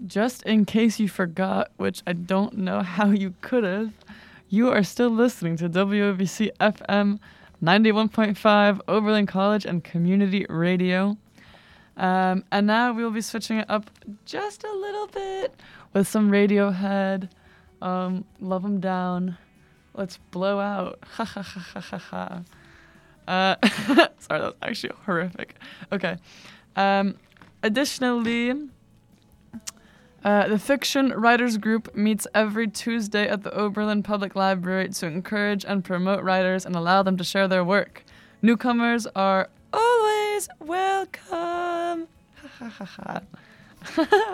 just in case you forgot, which I don't know how you could have, you are still listening to WOBC FM 91.5 Oberlin College and Community Radio. And now we'll be switching it up just a little bit with some Radiohead. Love 'em down. Let's blow out. Ha ha ha ha ha ha. Sorry, that was actually horrific. Okay. Additionally, the Fiction Writers Group meets every Tuesday at the Oberlin Public Library to encourage and promote writers and allow them to share their work. Newcomers are always welcome. Ha ha ha ha.